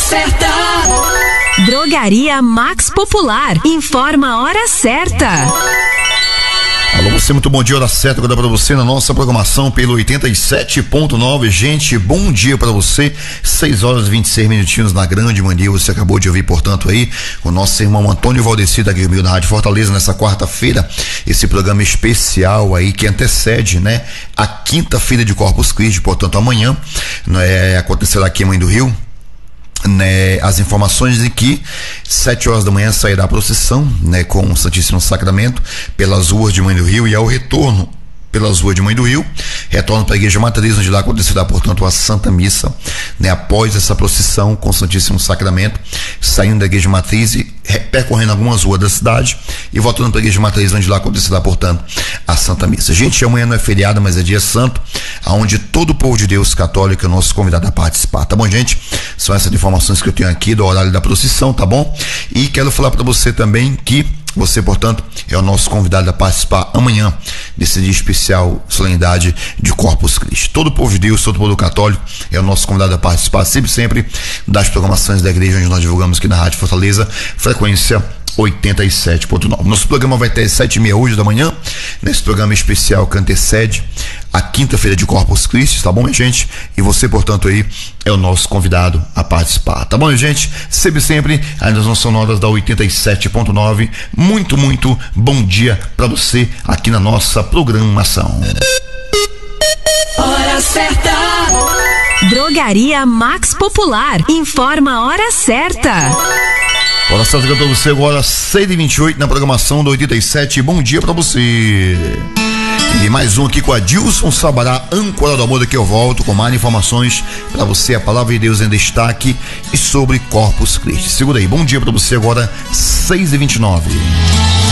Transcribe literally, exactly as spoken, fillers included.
certa. Drogaria Max Popular. Informa a hora certa. Alô, você, muito bom dia, hora certa para você na nossa programação pelo oitenta e sete ponto nove. Gente, bom dia para você. seis horas e vinte e seis minutinhos na Grande Mania. Você acabou de ouvir, portanto, aí o nosso irmão Antônio Valdeci da Guilherme da Rádio Fortaleza nessa quarta-feira. Esse programa especial aí que antecede, né, a quinta-feira de Corpus Christi, portanto, amanhã, né, acontecerá aqui em Mãe do Rio. Né, as informações de que sete horas da manhã sairá a procissão, né, com o Santíssimo Sacramento pelas ruas de Mãe do Rio, e ao retorno pelas ruas de Mãe do Rio, retorno para a Igreja Matriz, onde lá acontecerá, portanto, a Santa Missa, né, após essa procissão com o Santíssimo Sacramento, saindo da Igreja Matriz e percorrendo algumas ruas da cidade e voltando para a Igreja Matriz, onde lá acontecerá, portanto, a Santa Missa. Gente, amanhã não é feriado, mas é dia santo, aonde todo o povo de Deus católico é nosso convidado a participar, tá bom, gente? São essas informações que eu tenho aqui do horário da procissão, tá bom? E quero falar para você também que você, portanto, é o nosso convidado a participar amanhã desse dia especial, solenidade de Corpus Christi. Todo o povo de Deus, todo o povo católico é o nosso convidado a participar sempre, sempre das programações da igreja, onde nós divulgamos aqui na Rádio Fortaleza, frequência oitenta e sete ponto nove. Nosso programa vai ter às sete e meia hoje da manhã, nesse programa especial que antecede a quinta-feira de Corpus Christi, tá bom, minha gente? E você, portanto, aí é o nosso convidado a participar, tá bom, minha gente? Sempre, sempre, ainda não são sonoras da oitenta e sete ponto nove. Muito, muito bom dia pra você aqui na nossa programação. Hora certa. Drogaria Max Popular. Informa a hora certa. Hora certa pra você agora, seis e vinte e oito na programação do oitenta e sete. Bom dia pra você. E mais um aqui com a Dilson Sabará, âncora do amor, daqui eu volto com mais informações pra você, a palavra de Deus em destaque e sobre Corpus Christi. Segura aí, bom dia pra você agora, seis e vinte e nove.